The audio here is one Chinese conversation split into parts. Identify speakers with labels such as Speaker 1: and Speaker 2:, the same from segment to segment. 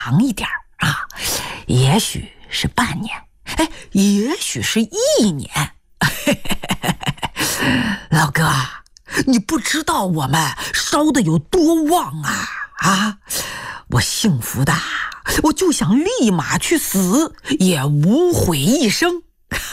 Speaker 1: 长一点啊，也许是半年，也许是1年。老哥，你不知道我们烧的有多旺啊！我幸福的，我就想立马去死，也无悔一生。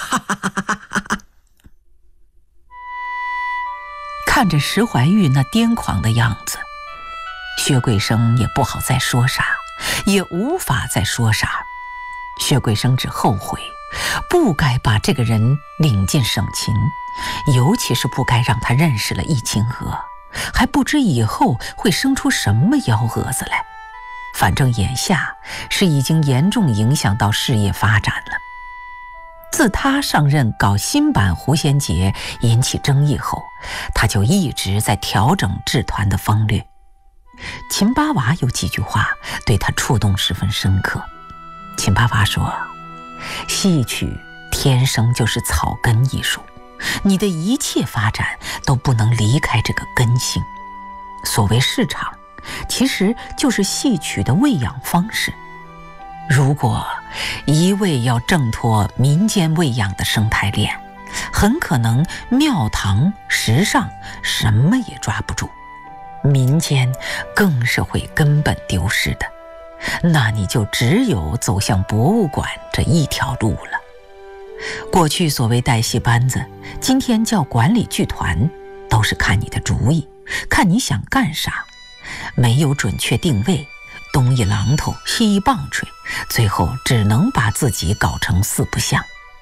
Speaker 1: 看着石怀玉那癫狂的样子，薛桂生也不好再说啥，也无法再说啥。薛桂生只后悔不该把这个人领进省勤，尤其是不该让他认识了易秦娥，还不知以后会生出什么幺蛾子来。反正眼下是已经严重影响到事业发展了。自他上任搞新版狐仙节引起争议后，他就一直在调整制团的方略。秦八娃有几句话对他触动十分深刻。秦八娃说，戏曲天生就是草根艺术，你的一切发展都不能离开这个根性。所谓市场，其实就是戏曲的喂养方式。如果一味要挣脱民间喂养的生态链，很可能庙堂时尚什么也抓不住，民间更是会根本丢失的。那你就只有走向博物馆这一条路了。过去所谓带戏班子，今天叫管理剧团，都是看你的主意，看你想干啥，没有准确定位，东一榔头西一棒槌，最后只能把自己搞成四不像。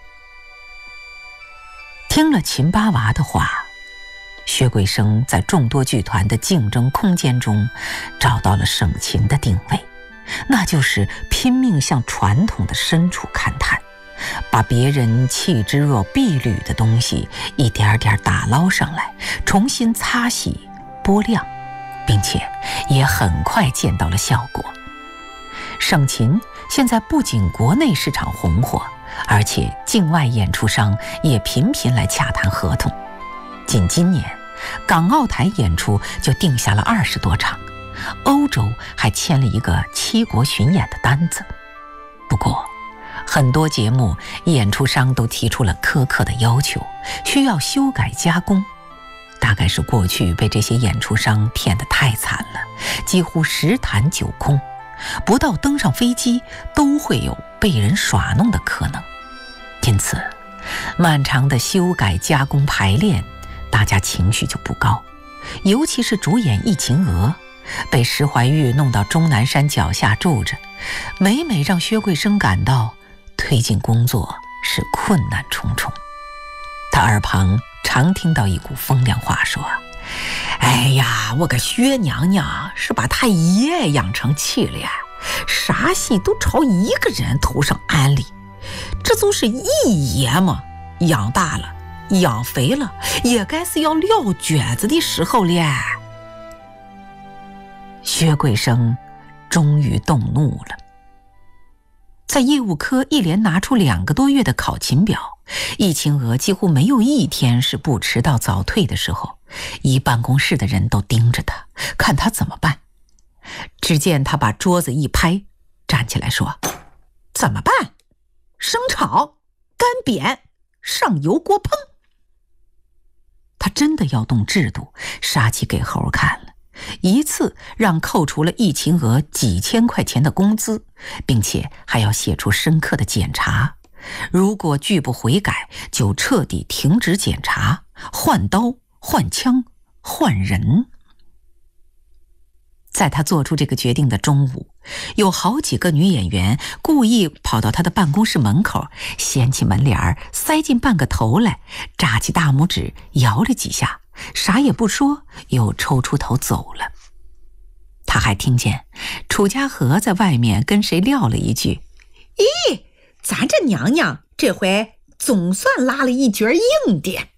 Speaker 1: 听了秦八娃的话，薛桂生在众多剧团的竞争空间中找到了省勤的定位，那就是拼命向传统的深处勘探，把别人弃之若敝履的东西一点点打捞上来，重新擦洗剥亮，并且也很快见到了效果。省勤现在不仅国内市场红火，而且境外演出商也频频来洽谈合同。仅今年港澳台演出就定下了20多场，欧洲还签了一个7国巡演的单子。不过很多节目演出商都提出了苛刻的要求，需要修改加工。大概是过去被这些演出商骗得太惨了，几乎10坛9空，不到登上飞机都会有被人耍弄的可能。因此漫长的修改加工排练，大家情绪就不高。尤其是主演易秦娥被石怀玉弄到终南山脚下住着，每每让薛桂生感到推进工作是困难重重。他耳旁常听到一股风凉话说，哎呀，我个薛娘娘是把她爷养成气了呀，啥戏都朝一个人头上安利，这就是一爷嘛，养大了养肥了也该是要撂蹶子的时候了。薛桂生终于动怒了。在业务科一连拿出2个多月的考勤表，易秦娥几乎没有一天是不迟到早退的时候，一办公室的人都盯着他，看他怎么办。只见他把桌子一拍，站起来说，怎么办？生炒、干煸、上油锅烹。他真的要动制度，杀鸡给猴看了，一次让扣除了易秦娥几千块钱的工资，并且还要写出深刻的检查，如果拒不悔改，就彻底停止检查，换刀、换枪、换人。在他做出这个决定的中午，有好几个女演员故意跑到他的办公室门口，掀起门帘，塞进半个头来，扎起大拇指摇了几下，啥也不说，又抽出头走了。他还听见楚家和在外面跟谁撂了一句，咦，咱这娘娘这回总算拉了一角硬的。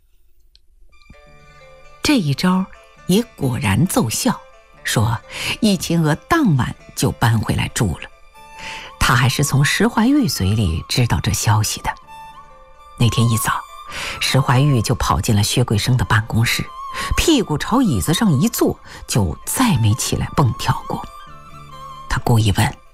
Speaker 1: 这一招也果然奏效，说易秦娥当晚就搬回来住了。他还是从石怀玉嘴里知道这消息的。那天一早，石怀玉就跑进了薛桂生的办公室，屁股朝椅子上一坐，就再没起来蹦跳过。他故意问，